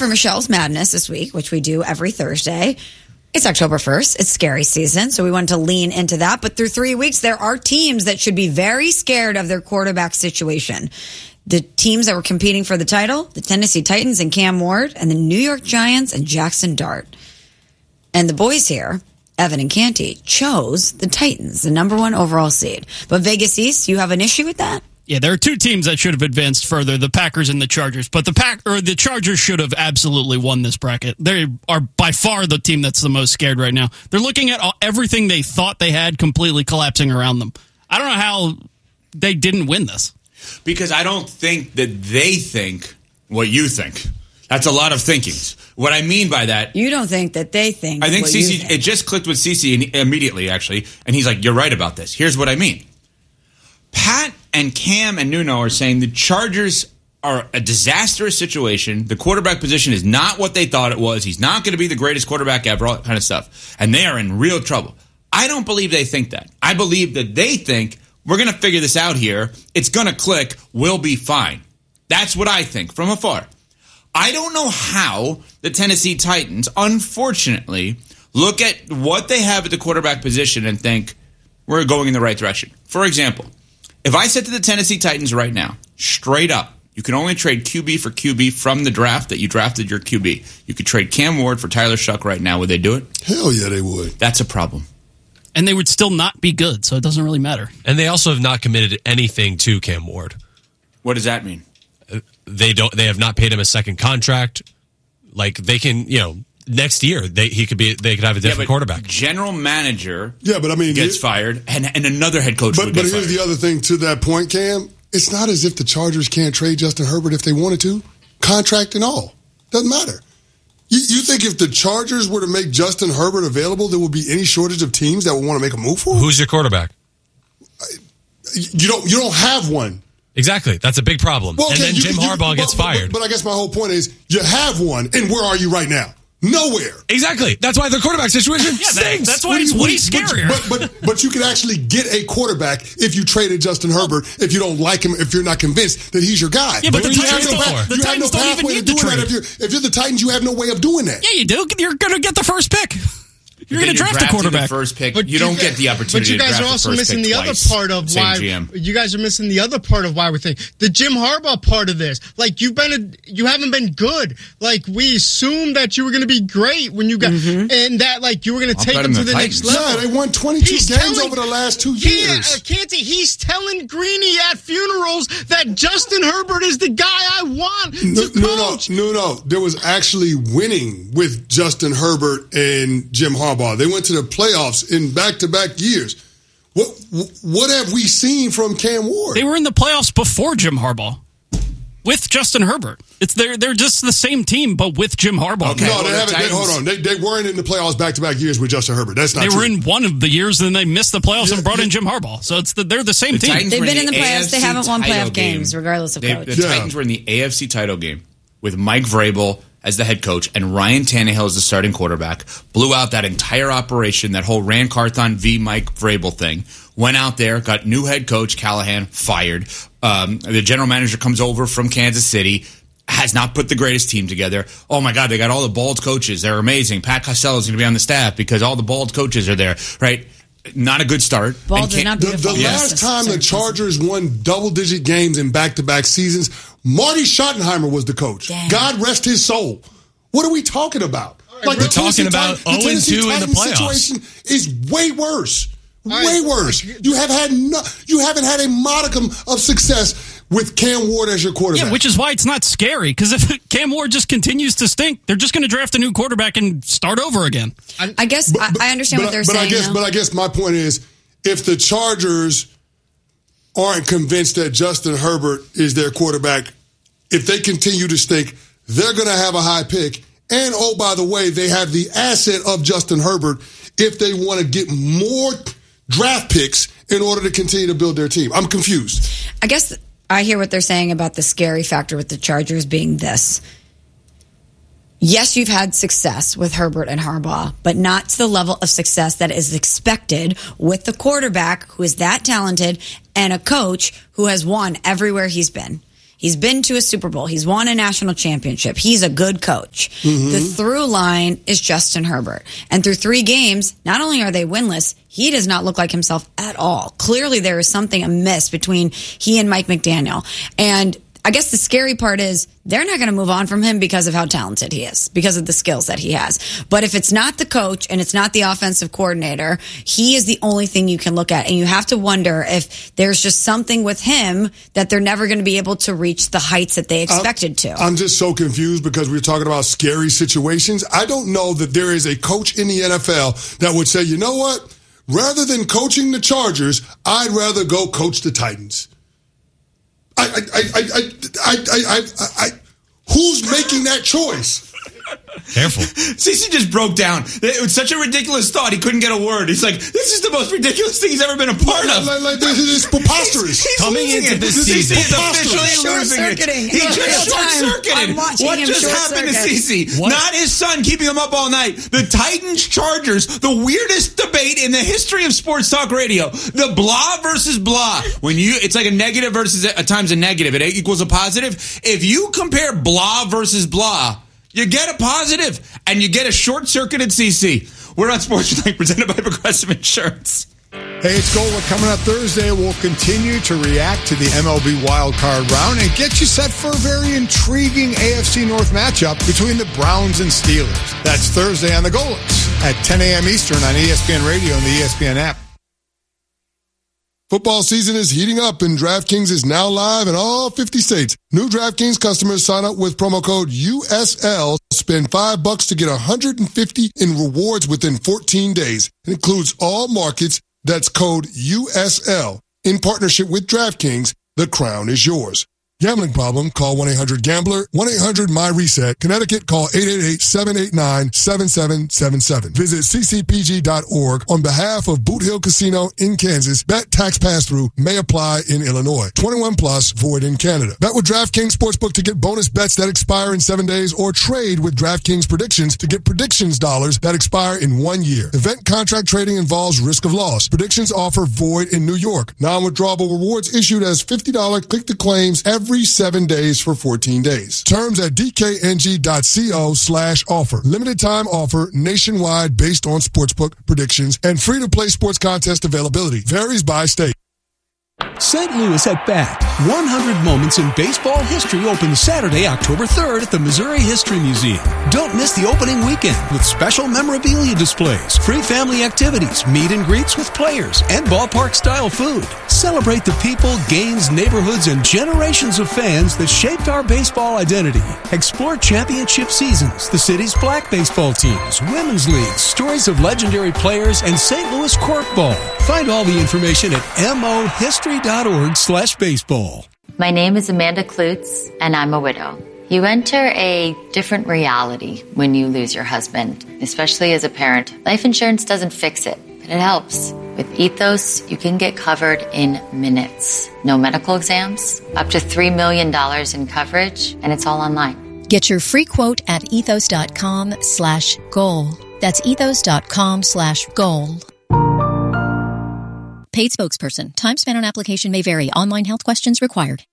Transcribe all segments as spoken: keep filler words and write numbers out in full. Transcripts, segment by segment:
for Michelle's Madness this week, which we do every Thursday. It's October first. It's scary season, so we wanted to lean into that. But through three weeks, there are teams that should be very scared of their quarterback situation. The teams that were competing for the title, the Tennessee Titans and Cam Ward, and the New York Giants and Jackson Dart. And the boys here, Evan and Canty, chose the Titans, the number one overall seed. But Vegas East, you have an issue with that? Yeah, there are two teams that should have advanced further, the Packers and the Chargers. But the Pack or the Chargers should have absolutely won this bracket. They are by far the team that's the most scared right now. They're looking at all, everything they thought they had completely collapsing around them. I don't know how they didn't win this. Because I don't think that they think what you think. That's a lot of thinking. What I mean by that... You don't think that they think I think what Cece, you think. it just clicked with Cece immediately, actually. And he's like, you're right about this. Here's what I mean. Pat and Cam and Nuno are saying the Chargers are a disastrous situation. The quarterback position is not what they thought it was. He's not going to be the greatest quarterback ever, all that kind of stuff. And they are in real trouble. I don't believe they think that. I believe that they think, we're going to figure this out here. It's going to click. We'll be fine. That's what I think from afar. I don't know how the Tennessee Titans, unfortunately, look at what they have at the quarterback position and think, we're going in the right direction. For example, if I said to the Tennessee Titans right now, straight up, you can only trade Q B for Q B from the draft that you drafted your Q B. You could trade Cam Ward for Tyler Shuck right now. Would they do it? Hell yeah, they would. That's a problem. And they would still not be good, so it doesn't really matter. And they also have not committed anything to Cam Ward. What does that mean? They don't. They have not paid him a second contract. Like they can, you know, next year they he could be. They could have a different yeah, quarterback. General manager, yeah, but I mean, gets it, fired, and and another head coach. But would but get here's fired. the other thing to that point, Cam. It's not as if the Chargers can't trade Justin Herbert if they wanted to, contract and all. Doesn't matter. You, you think if the Chargers were to make Justin Herbert available, there would be any shortage of teams that would want to make a move for him? Who's your quarterback? You don't. You don't have one. Exactly. That's a big problem. Well, and okay, then you, Jim you, Harbaugh but, gets but, fired. But, but I guess my whole point is you have one, and where are you right now? Nowhere. Exactly. That's why the quarterback situation Yeah, stinks. that, that's why it's way scarier. But, but but but you can actually get a quarterback if you traded Justin Herbert. If you don't like him, if you're not convinced that he's your guy. Yeah, but the you Titans have no, don't- path- the you have Titans no don't even pathway need to the doing that. trade. If you're if you're the Titans, you have no way of doing that. Yeah, you do. You're going to get the first pick. You're going to draft a quarterback. The first pick. But you don't guys- get the opportunity. But you guys to are draft also the first missing pick the other twice. part of Same why G M. you guys are missing the other part of why we're thinking the Jim Harbaugh part of this. Like you've been, a, you haven't been good. Like we assumed that you were going to be great when you got, Mm-hmm. and that like you were going to I'll take bet them him to the the next Titans. level. Yeah, they won twenty-two He's games telling- over the last two Yeah, years. uh, Canty, he's telling Greeny at funerals that Justin Herbert is the guy I want to No, no, no, coach. no, no. There was actually winning with Justin Herbert and Jim Harbaugh. They went to the playoffs in back-to-back years. What what have we seen from Cam Ward? They were in the playoffs before Jim Harbaugh with Justin Herbert. It's they're they're just the same team, but with Jim Harbaugh. Okay. no, well, they the haven't. They, Titans- hold on. They, they weren't in the playoffs back-to-back years with Justin Herbert. That's not They true. were in one of the years, and then they missed the playoffs Yeah, and brought in yeah. Jim Harbaugh. So it's the, they're the same The team. Titans They've were been in the A playoffs. F They C haven't won title playoff game. games, regardless of They- coach. The Yeah. Titans were in the A F C title game with Mike Vrabel as the head coach and Ryan Tannehill as the starting quarterback. Blew out that entire operation, that whole Rand Carthon v. Mike Vrabel thing. Went out there, got new head coach Callahan fired. Um, the general manager comes over from Kansas City. Has not put the greatest team together. Oh my God, they got all the bald coaches. They're amazing. Pat Costello is going to be on the staff because all the bald coaches are there, right? Not a good start. Bald And is can't- not The, beautiful. the Yes. last time the Chargers won double-digit games in back-to-back seasons, Marty Schottenheimer was the coach. Damn. God rest his soul. What are we talking about? We're the talking Tennessee about Titans- the oh and Tennessee two in the Titans playoffs. situation is way worse. right. Way worse. You have had no, you haven't had a modicum of success with Cam Ward as your quarterback. Yeah, which is why it's not scary. Because if Cam Ward just continues to stink, they're just going to draft a new quarterback and start over again. I guess I, I understand but, what they're but saying. I guess, though. but I guess my point is, if the Chargers aren't convinced that Justin Herbert is their quarterback, if they continue to stink, they're going to have a high pick. And, oh, by the way, they have the asset of Justin Herbert if they want to get more draft picks in order to continue to build their team. I'm confused. I guess I hear what they're saying about the scary factor with the Chargers being this. Yes, you've had success with Herbert and Harbaugh, but not to the level of success that is expected with the quarterback who is that talented and a coach who has won everywhere he's been. He's been to a Super Bowl. He's won a national championship. He's a good coach. Mm-hmm. The through line is Justin Herbert. And through three games, not only are they winless, he does not look like himself at all. Clearly, there is something amiss between he and Mike McDaniel. And I guess the scary part is they're not going to move on from him because of how talented he is, because of the skills that he has. But if it's not the coach and it's not the offensive coordinator, he is the only thing you can look at. And you have to wonder if there's just something with him that they're never going to be able to reach the heights that they expected to. I'm just so confused because we're talking about scary situations. I don't know that there is a coach in the N F L that would say, you know what? Rather than coaching the Chargers, I'd rather go coach the Titans. I, I, I, I, I, I, I, I, who's making that choice? Careful. Cece just broke down. It was such a ridiculous thought. He couldn't get a word. He's like, this is the most ridiculous thing he's ever been a part like, of. Like, like, this is preposterous. He's, he's Coming into it. this Cece season. is officially losing it. He just short-circuited. What just happened to Cece? What? Not his son keeping him up all night. The Titans-Chargers, the weirdest debate in the history of sports talk radio. The blah versus blah. When you, it's like a negative versus a times a negative. It equals a positive. If you compare blah versus blah, you get a positive, and you get a short-circuited C C. We're on Sports Night, presented by Progressive Insurance. Hey, it's Golic. Coming up Thursday, we'll continue to react to the M L B wildcard round and get you set for a very intriguing A F C North matchup between the Browns and Steelers. That's Thursday on the Golics at ten a.m. Eastern on E S P N Radio and the E S P N app. Football season is heating up, and DraftKings is now live in all fifty states. New DraftKings customers sign up with promo code U S L. Spend five bucks to get one hundred fifty in rewards within fourteen days. It includes all markets. That's code U S L. In partnership with DraftKings, the crown is yours. Gambling problem? Call one eight hundred gambler. one eight hundred my reset. Connecticut, call eight eight eight, seven eight nine, seven seven seven seven. Visit c c p g dot org on behalf of Boot Hill Casino in Kansas. Bet tax pass-through may apply in Illinois. twenty-one plus, void in Canada. Bet with DraftKings Sportsbook to get bonus bets that expire in seven days, or trade with DraftKings Predictions to get predictions dollars that expire in one year. Event contract trading involves risk of loss. Predictions offer void in New York. Non-withdrawable rewards issued as fifty dollars click-to-claims every Every seven days for fourteen days. Terms at dkng.co slash offer. Limited time offer nationwide based on sportsbook predictions and free to play sports contest availability. Varies by state. Saint Louis at Bat. one hundred Moments in Baseball History opens Saturday, October third at the Missouri History Museum. Don't miss the opening weekend with special memorabilia displays, free family activities, meet and greets with players, and ballpark-style food. Celebrate the people, games, neighborhoods, and generations of fans that shaped our baseball identity. Explore championship seasons, the city's black baseball teams, women's leagues, stories of legendary players, and Saint Louis Corkball. Find all the information at mohistory.org slash baseball. My name is Amanda Klutz, and I'm a widow. You enter a different reality when you lose your husband, especially as a parent. Life insurance doesn't fix it, but it helps. With Ethos, you can get covered in minutes. No medical exams, up to three million dollars in coverage, and it's all online. Get your free quote at ethos.com slash goal. That's ethos.com slash goal. Paid spokesperson. Time spent on application may vary. Online health questions required.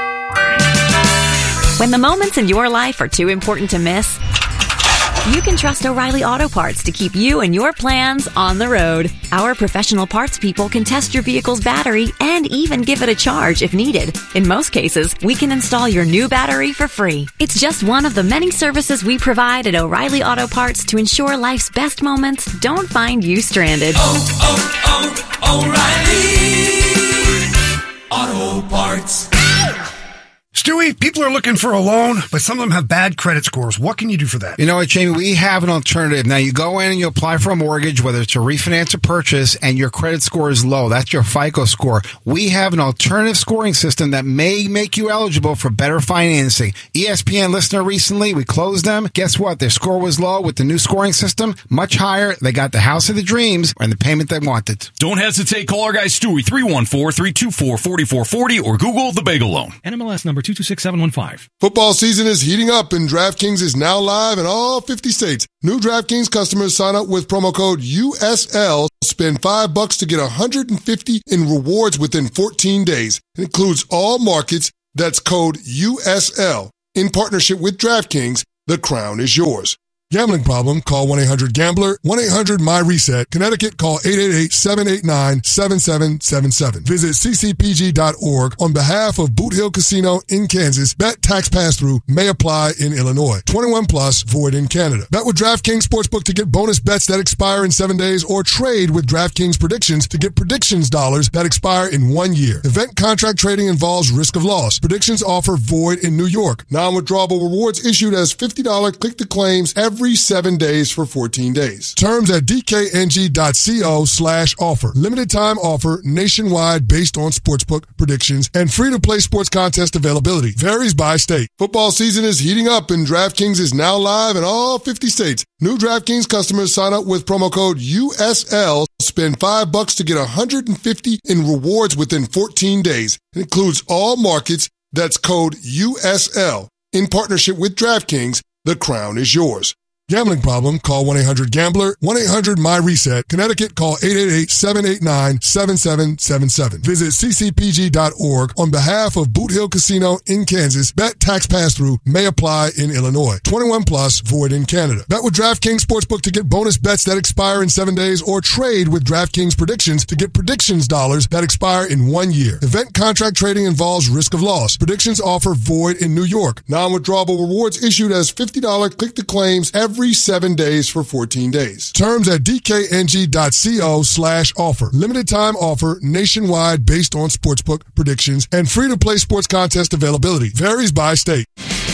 When the moments in your life are too important to miss, you can trust O'Reilly Auto Parts to keep you and your plans on the road. Our professional parts people can test your vehicle's battery and even give it a charge if needed. In most cases, we can install your new battery for free. It's just one of the many services we provide at O'Reilly Auto Parts to ensure life's best moments don't find you stranded. Oh, oh, oh, O'Reilly Auto Parts. Stewie, people are looking for a loan, but some of them have bad credit scores. What can you do for that? You know what, Jamie? We have an alternative. Now, you go in and you apply for a mortgage, whether it's a refinance or purchase, and your credit score is low. That's your FICO score. We have an alternative scoring system that may make you eligible for better financing. E S P N listener recently, we closed them. Guess what? Their score was low. With the new scoring system, much higher. They got the house of the dreams and the payment they wanted. Don't hesitate. Call our guy Stewie, three one four, three two four, four four four zero, or Google the Bagel Loan. N M L S number two two six seven one five. Football season is heating up, and DraftKings is now live in all fifty states. New DraftKings customers sign up with promo code U S L. Spend five bucks to get one hundred fifty in rewards within fourteen days. It includes all markets. That's code U S L. In partnership with DraftKings, the crown is yours. Gambling problem? Call one eight hundred gambler. one eight hundred my reset. Connecticut, call eight eight eight, seven eight nine, seven seven seven seven. Visit c c p g dot org on behalf of Boot Hill Casino in Kansas. Bet tax pass-through may apply in Illinois. twenty-one plus, void in Canada. Bet with DraftKings Sportsbook to get bonus bets that expire in seven days or trade with DraftKings Predictions to get predictions dollars that expire in one year. Event contract trading involves risk of loss. Predictions offer void in New York. Non-withdrawable rewards issued as fifty dollars click-to-claims every Every seven days for fourteen days. Terms at dkng.co slash offer. Limited time offer nationwide based on sportsbook predictions and free to play sports contest availability. Varies by state. Football season is heating up and DraftKings is now live in all fifty states. New DraftKings customers sign up with promo code U S L. Spend five bucks to get one hundred fifty in rewards within fourteen days. It includes all markets. That's code U S L. In partnership with DraftKings, the crown is yours. Gambling problem? Call one eight hundred gambler. one eight hundred my reset. Connecticut, call eight eight eight, seven eight nine, seven seven seven seven. Visit c c p g dot org on behalf of Boot Hill Casino in Kansas. Bet tax pass-through may apply in Illinois. twenty-one plus, void in Canada. Bet with DraftKings Sportsbook to get bonus bets that expire in seven days or trade with DraftKings Predictions to get predictions dollars that expire in one year. Event contract trading involves risk of loss. Predictions offer void in New York. Non-withdrawable rewards issued as fifty dollars click-to-claims every Every seven days for fourteen days. Terms at dkng.co slash offer. Limited time offer nationwide based on sportsbook predictions and free to play sports contest availability. Varies by state.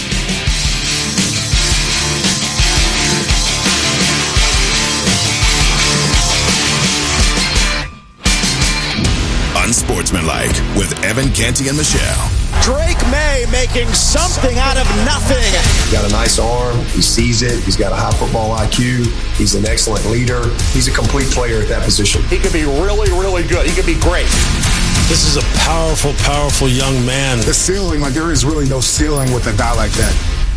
Unsportsmanlike with Evan Canty and Michelle. Drake May making something out of nothing. He's got a nice arm. He sees it. He's got a high football I Q. He's an excellent leader. He's a complete player at that position. He could be really, really good. He could be great. This is a powerful, powerful young man. The ceiling, like there is really no ceiling with a guy like that.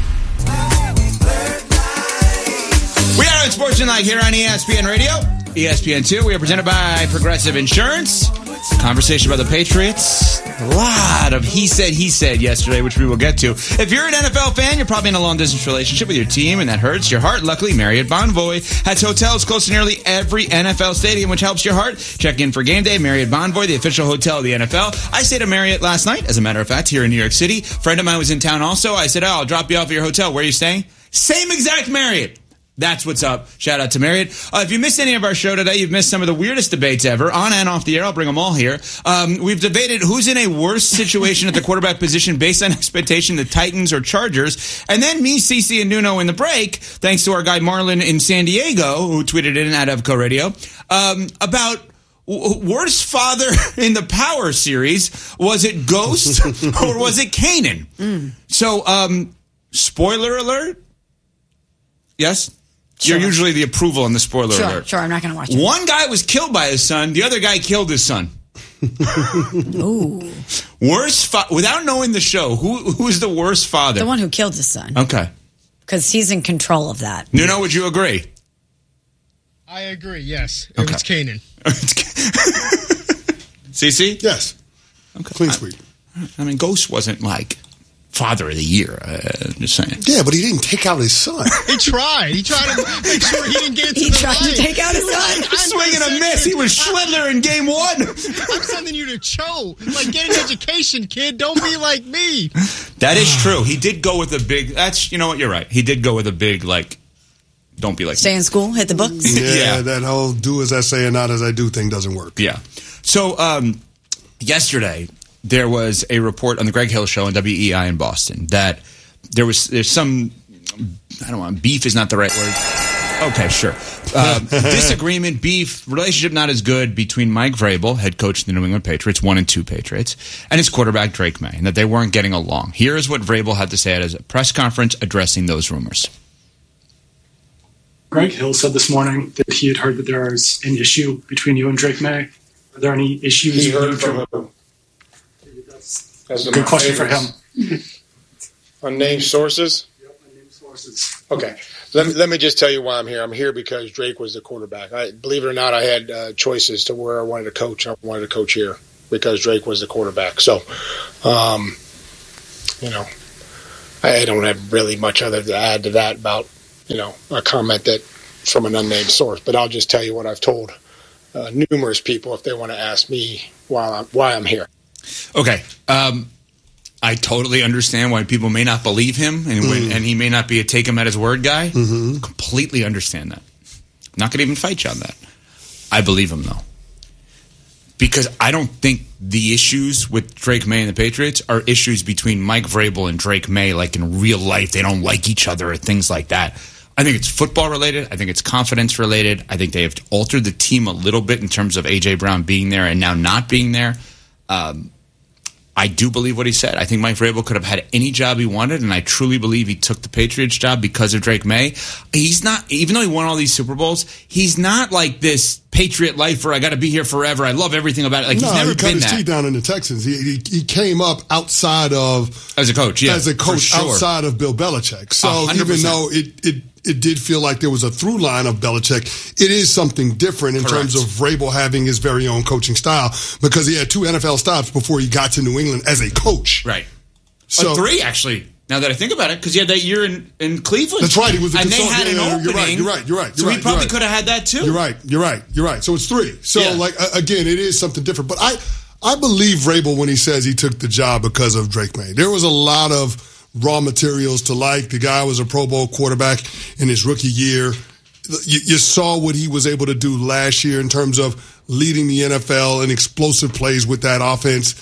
We are Unsportsmanlike here on E S P N Radio, E S P N two. We are presented by Progressive Insurance. Conversation about the Patriots. A lot of he said, he said yesterday, which we will get to. If you're an N F L fan, you're probably in a long-distance relationship with your team, and that hurts your heart. Luckily, Marriott Bonvoy has hotels close to nearly every N F L stadium, which helps your heart. Check in for game day. Marriott Bonvoy, the official hotel of the N F L. I stayed at Marriott last night, as a matter of fact, here in New York City. A friend of mine was in town also. I said, oh, I'll drop you off at your hotel. Where are you staying? Same exact Marriott. That's what's up. Shout out to Marriott. Uh, if you missed any of our show today, you've missed some of the weirdest debates ever, on and off the air. I'll bring them all here. Um, we've debated who's in a worse situation at the quarterback position based on expectation, the Titans or Chargers. And then me, Cece, and Nuno in the break, thanks to our guy Marlon in San Diego, who tweeted in at Evco Radio, um, about w- worst father in the Power series. Was it Ghost or was it Kanan? Mm. So, um, spoiler alert. Yes? Sure. You're usually the approval on the spoiler sure, alert. Sure, I'm not going to watch it. One guy was killed by his son. The other guy killed his son. Ooh. Worst fa- without knowing the show, who who is the worst father? The one who killed his son. Okay. Because he's in control of that. Nuno, would you agree? I agree, yes. Okay. It's Kanan. Cece? Yes. Okay. Clean sweep. I, I mean, Ghost wasn't like father of the year. Uh, I'm just saying. Yeah, but he didn't take out his son. He tried. He tried to make sure he didn't get into he the tried line. to take out his son. Swinging a miss. He was Schindler in game one. I'm sending you to Cho. Like, get an education, kid. Don't be like me. That is true. He did go with a big. That's you know what. You're right. He did go with a big like. Don't be like Stay me. in school, hit the books. Yeah, Yeah. that whole do as I say and not as I do thing doesn't work. Yeah. So um, yesterday there was a report on the Greg Hill Show on W E I in Boston that there was there's some I don't want beef is not the right word. Okay, sure. Uh, disagreement, beef, relationship not as good between Mike Vrabel, head coach of the New England Patriots, one and two Patriots, and his quarterback Drake May, and that they weren't getting along. Here's what Vrabel had to say at his press conference addressing those rumors. Greg Hill said this morning that he had heard that there is an issue between you and Drake May. Are there any issues? He heard from him. That's a good question for him. Unnamed sources? Yep, unnamed sources. Okay. Let me, let me just tell you why I'm here. I'm here because Drake was the quarterback. I, believe it or not, I had uh, choices to where I wanted to coach. I wanted to coach here because Drake was the quarterback. So um, you know, I don't have really much other to add to that about, you know, a comment that from an unnamed source. But I'll just tell you what I've told uh, numerous people if they want to ask me while I'm, why I'm here. Okay. Um, I totally understand why people may not believe him and, when, Mm. and he may not be a take him at his word guy. Mm-hmm. Completely understand that. I'm not going to even fight you on that. I believe him, though. Because I don't think the issues with Drake May and the Patriots are issues between Mike Vrabel and Drake May, like in real life. They don't like each other or things like that. I think it's football related. I think it's confidence related. I think they have altered the team a little bit in terms of A J. Brown being there and now not being there. Um, I do believe what he said. I think Mike Vrabel could have had any job he wanted, and I truly believe he took the Patriots job because of Drake May. He's not, even though he won all these Super Bowls, he's not like this Patriot lifer. I got to be here forever. I love everything about it. Like no, he's never he cut been his that. teeth down in the Texans. He, he he came up outside of as a coach, yeah, as a coach for sure. outside of Bill Belichick. So one hundred percent. even though it, it it did feel like there was a through line of Belichick, it is something different in Correct. terms of Vrabel having his very own coaching style because he had two N F L stops before he got to New England as a coach. Right. So Uh, three, actually, now that I think about it, because he had that year in, in Cleveland. That's right. He was a and they consultant. had an Yeah, yeah, opening. You're right. You're right. You're right. You're so right, he probably you're right. could have had that too. You're right. You're right. You're right. So it's three. So Yeah. like uh, again, it is something different. But I I believe Vrabel when he says he took the job because of Drake May. There was a lot of raw materials to like. The guy was a Pro Bowl quarterback in his rookie year. You, you saw what he was able to do last year in terms of leading the N F L in explosive plays with that offense.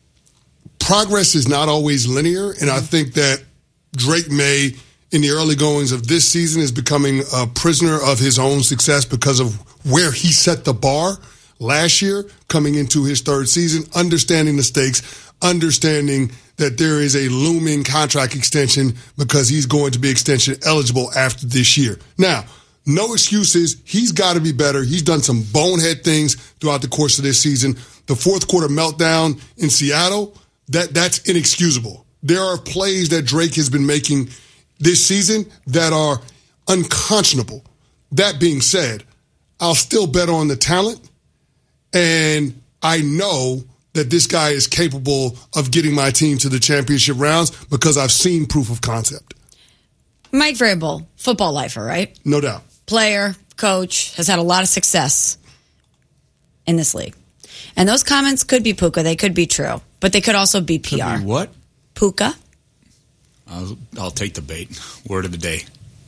Progress is not always linear, and I think that Drake May, in the early goings of this season, is becoming a prisoner of his own success because of where he set the bar last year, coming into his third season, understanding the stakes, understanding that there is a looming contract extension because he's going to be extension eligible after this year. Now, no excuses. He's got to be better. He's done some bonehead things throughout the course of this season. The fourth quarter meltdown in Seattle, that that's inexcusable. There are plays that Drake has been making this season that are unconscionable. That being said, I'll still bet on the talent, and I know that this guy is capable of getting my team to the championship rounds because I've seen proof of concept. Mike Vrabel, football lifer, right? No doubt. Player, coach, has had a lot of success in this league. And those comments could be Puka. They could be true. But they could also be P R. Could be what? Puka. I'll, I'll take the bait. Word of the day.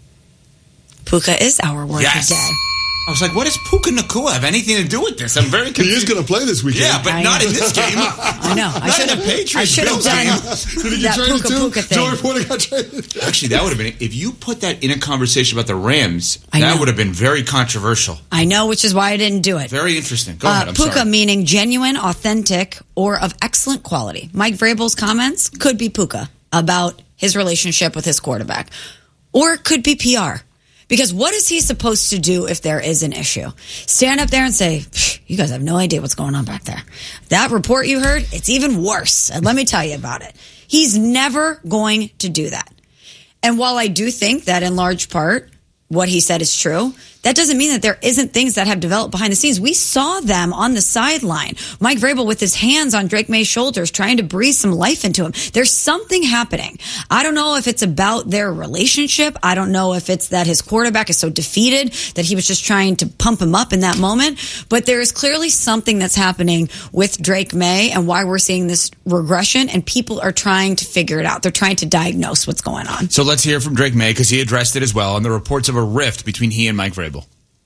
Puka is our word Yes. of the day. I was like, what does Puka Nacua have anything to do with this? I'm very confused. He is going to play this weekend. Yeah, but I not know. in this game. I know. I Not should in the have. Patriots I should have Bills done game. Did he that get traded Puka too? Puka thing. Joey Porter got traded. Actually, that would have been, if you put that in a conversation about the Rams, I that know. would have been very controversial. I know, which is why I didn't do it. Very interesting. Go Uh, ahead. I'm Puka sorry. meaning genuine, authentic, or of excellent quality. Mike Vrabel's comments could be Puka about his relationship with his quarterback. Or it could be P R. Because what is he supposed to do if there is an issue? Stand up there and say, you guys have no idea what's going on back there. That report you heard, it's even worse. And let me tell you about it. He's never going to do that. And while I do think that in large part what he said is true, that doesn't mean that there isn't things that have developed behind the scenes. We saw them on the sideline. Mike Vrabel with his hands on Drake May's shoulders trying to breathe some life into him. There's something happening. I don't know if it's about their relationship. I don't know if it's that his quarterback is so defeated that he was just trying to pump him up in that moment. But there is clearly something that's happening with Drake May and why we're seeing this regression, and people are trying to figure it out. They're trying to diagnose what's going on. So let's hear from Drake May because he addressed it as well on the reports of a rift between he and Mike Vrabel.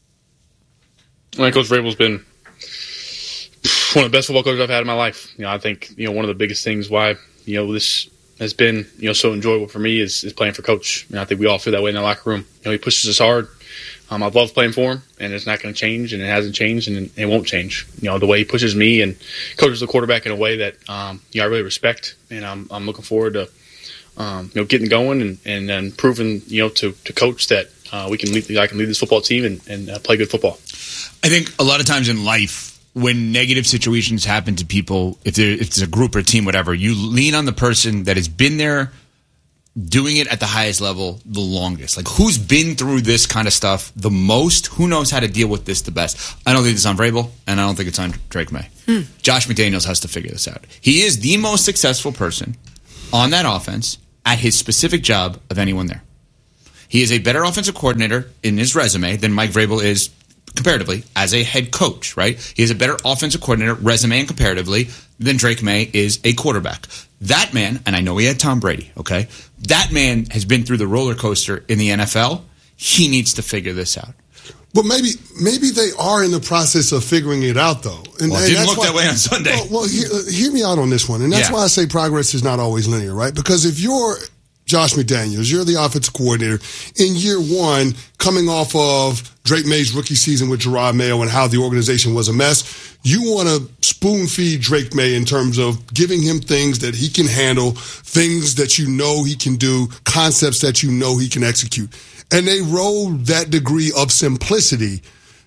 I think Coach Vrabel's been one of the best football coaches I've had in my life. You know, I think, you know, one of the biggest things why, you know, this has been, you know, so enjoyable for me is, is playing for Coach. And I think we all feel that way in the locker room. You know, he pushes us hard. Um, I love playing for him, and it's not going to change, and it hasn't changed, and it won't change. You know, the way he pushes me and coaches the quarterback in a way that, um, you know, I really respect, and I'm, I'm looking forward to, um, you know, getting going and, and, and proving, you know, to, to Coach that uh, we can lead, I can lead this football team and, and uh, play good football. I think a lot of times in life, when negative situations happen to people, if, there, if it's a group or a team, whatever, you lean on the person that has been there doing it at the highest level the longest. Like, who's been through this kind of stuff the most? Who knows how to deal with this the best? I don't think it's on Vrabel, and I don't think it's on Drake May. Hmm. Josh McDaniels has to figure this out. He is the most successful person on that offense at his specific job of anyone there. He is a better offensive coordinator in his resume than Mike Vrabel is comparatively as a head coach, right? He is a better offensive coordinator resume and comparatively than Drake May is a quarterback. That man, and I know he had Tom Brady, okay? That man has been through the roller coaster in the N F L. He needs to figure this out. But maybe maybe they are in the process of figuring it out, though. And, well, it and didn't look why, that way on Sunday. Well, well hear, hear me out on this one. And that's Yeah. why I say progress is not always linear, right? Because if you're Josh McDaniels, you're the offensive coordinator, in year one, coming off of Drake May's rookie season with Gerard Mayo and how the organization was a mess, you want to spoon feed Drake May in terms of giving him things that he can handle, things that you know he can do, concepts that you know he can execute. And they rolled that degree of simplicity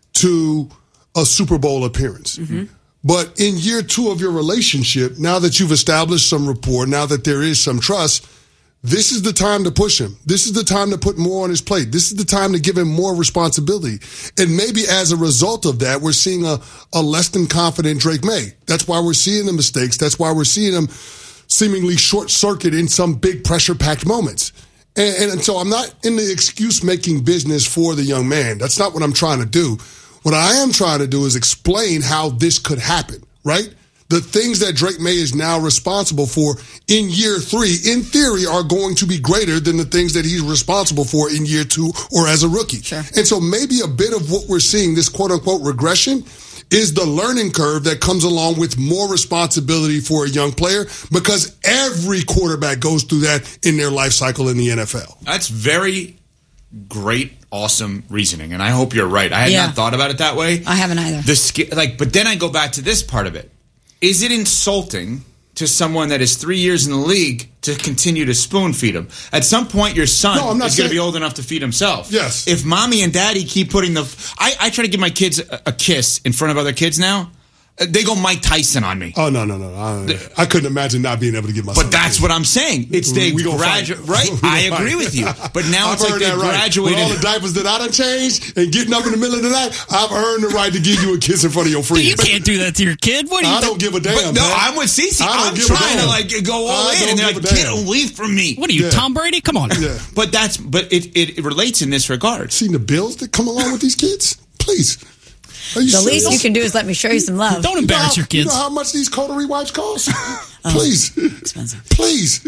to a Super Bowl appearance. Mm-hmm. But in year two of your relationship, now that you've established some rapport, now that there is some trust, this is the time to push him. This is the time to put more on his plate. This is the time to give him more responsibility. And maybe as a result of that, we're seeing a, a less than confident Drake May. That's why we're seeing the mistakes. That's why we're seeing him seemingly short circuit in some big pressure packed moments. And, and so I'm not in the excuse making business for the young man. That's not what I'm trying to do. What I am trying to do is explain how this could happen, right? The things that Drake May is now responsible for in year three, in theory, are going to be greater than the things that he's responsible for in year two or as a rookie. Sure. And so maybe a bit of what we're seeing, this quote-unquote regression, is the learning curve that comes along with more responsibility for a young player, because every quarterback goes through that in their life cycle in the N F L. That's very great, awesome reasoning, and I hope you're right. I had Yeah. not thought about it that way. I haven't either. The sk- like, but then I go back to this part of it. Is it insulting to someone that is three years in the league to continue to spoon feed him? At some point, your son No, I'm not is going to saying- be old enough to feed himself. Yes. If mommy and daddy keep putting the... I, I try to give my kids a, a kiss in front of other kids now. Uh, They go Mike Tyson on me. Oh, no, no, no. I, I couldn't imagine not being able to give my son But that's what I'm saying. It's they We gonna graduate, fight. right? We gonna I agree fight. with you. But now I've it's like earned they that right. graduated. With all the diapers that I done changed and getting up in the middle of the night, I've earned the right to give you a kiss in front of your friends. You can't do that to your kid. What do you I don't give a damn. But no, man. I'm with Cece. I don't I'm give a trying to damn. like go all I in, don't and they're give like, a "Get damn." away from me." What are you, Yeah. Tom Brady? Come on. Yeah. But that's but it, it, it relates in this regard. Seen the bills that come along with these kids? Please. Are you The serious? least you can do is let me show you some love. Don't You know embarrass how- your kids. You know how much these coterie wipes cost? Please. Expensive. Please.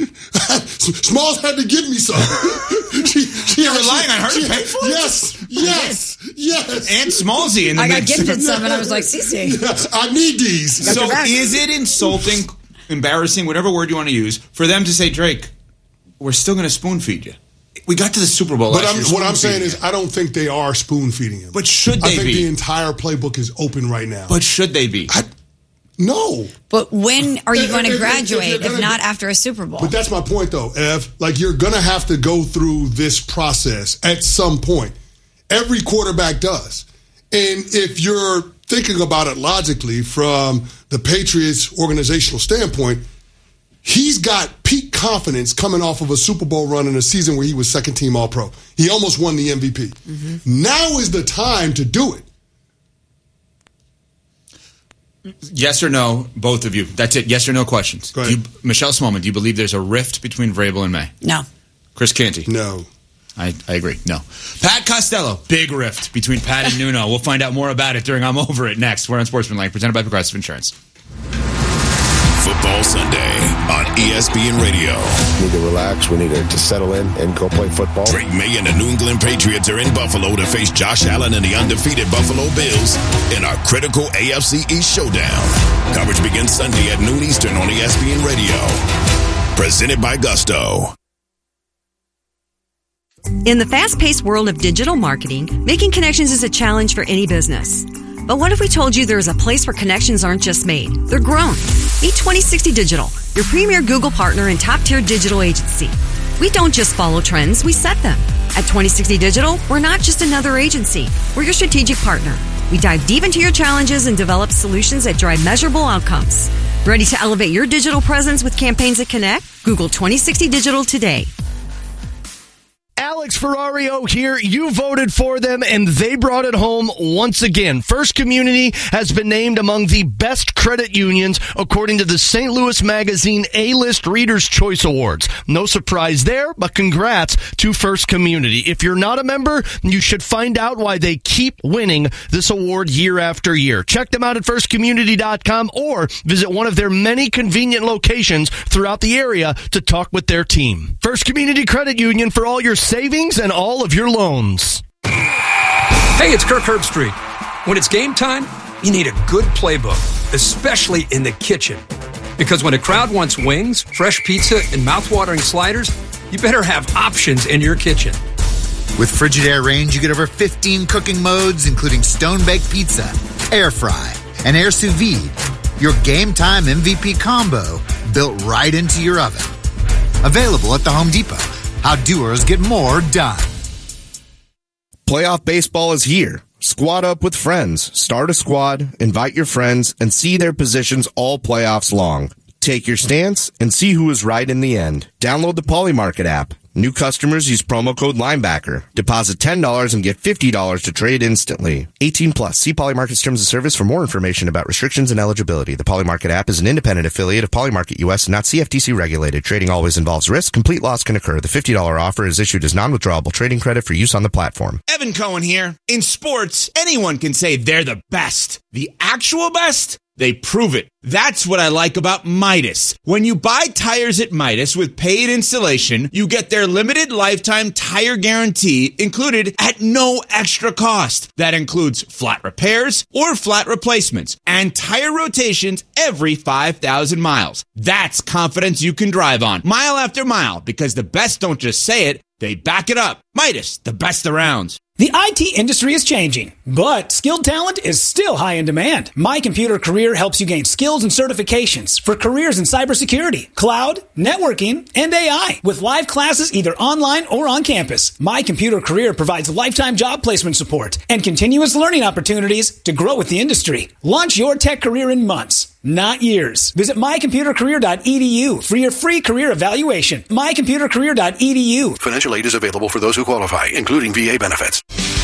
Smalls had to give me some. she, she You're relying on her to she- pay for it? Yes. Yes. Yes. And Smallsy in the I got mix. gifted some and I was like, Cece. Yeah, I need these. Got So your back. is it insulting, embarrassing, whatever word you want to use, for them to say, Drake, we're still going to spoon feed you? We got to the Super Bowl But last I'm, year, what I'm saying spoon-feeding is, you. I don't think they are spoon feeding him. But should I they think be? the entire playbook is open right now. But should they be? I, no. But when are you If- going if- to if- if graduate you're if gonna- not after a Super Bowl? But that's my point, though, Ev. Like, you're going to have to go through this process at some point. Every quarterback does. And if you're thinking about it logically from the Patriots' organizational standpoint, he's got peak confidence coming off of a Super Bowl run in a season where he was second team All-Pro. He almost won the M V P. Mm-hmm. Now is the time to do it. Yes or no, both of you. That's it. Yes or no questions. Go Do ahead. you, Michelle Smallman, do you believe there's a rift between Vrabel and May? No. Chris Canty? No. I, I agree. No. Pat Costello, big rift between Pat and Nuno. We'll find out more about it during I'm Over It next. We're on Sportsmanlike, presented by Progressive Insurance. Football Sunday on E S P N Radio. We need to relax. We need to, to settle in and go play football. Drake May and the New England Patriots are in Buffalo to face Josh Allen and the undefeated Buffalo Bills in our critical A F C East showdown. Coverage begins Sunday at noon Eastern on E S P N Radio. Presented by Gusto. In the fast-paced world of digital marketing, making connections is a challenge for any business. But what if we told you there is a place where connections aren't just made, they're grown? Meet twenty sixty Digital, your premier Google partner and top-tier digital agency. We don't just follow trends, we set them. At twenty sixty Digital, we're not just another agency, we're your strategic partner. We dive deep into your challenges and develop solutions that drive measurable outcomes. Ready to elevate your digital presence with campaigns that connect? Google twenty sixty Digital today. Alex Ferrario here. You voted for them, and they brought it home once again. First Community has been named among the best credit unions according to the Saint Louis Magazine A-List Reader's Choice Awards. No surprise there, but congrats to First Community. If you're not a member, you should find out why they keep winning this award year after year. Check them out at first community dot com or visit one of their many convenient locations throughout the area to talk with their team. First Community Credit Union for all your savings and all of your loans. Hey, it's Kirk Herbstreit. When it's game time, you need a good playbook, especially in the kitchen. Because when a crowd wants wings, fresh pizza, and mouthwatering sliders, you better have options in your kitchen. With Frigidaire Range, you get over fifteen cooking modes, including stone-baked pizza, air fry, and air sous vide. Your game time M V P combo built right into your oven. Available at the Home Depot. How doers get more done. Playoff baseball is here. Squad up with friends. Start a squad, invite your friends, and see their positions all playoffs long. Take your stance and see who is right in the end. Download the Polymarket app. New customers use promo code Linebacker. Deposit ten dollars and get fifty dollars to trade instantly. eighteen plus. See Polymarket's terms of service for more information about restrictions and eligibility. The Polymarket app is an independent affiliate of Polymarket U S and not C F T C regulated. Trading always involves risk. Complete loss can occur. The fifty dollars offer is issued as non-withdrawable trading credit for use on the platform. Evan Cohen here. In sports, anyone can say they're the best. The actual best? They prove it. That's what I like about Midas. When you buy tires at Midas with paid installation, you get their limited lifetime tire guarantee included at no extra cost. That includes flat repairs or flat replacements and tire rotations every five thousand miles. That's confidence you can drive on mile after mile, because the best don't just say it, they back it up. Midas, the best around. The I T industry is changing, but skilled talent is still high in demand. My Computer Career helps you gain skills and certifications for careers in cybersecurity, cloud, networking, and A I with live classes either online or on campus. My Computer Career provides lifetime job placement support and continuous learning opportunities to grow with the industry. Launch your tech career in months, not years. Visit my computer career dot e d u for your free career evaluation. my computer career dot e d u. Financial aid is available for those who qualify, including V A benefits.